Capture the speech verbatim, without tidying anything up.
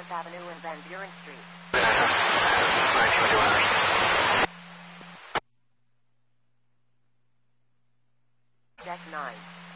Fourth Avenue and Van Buren Street. Check nine.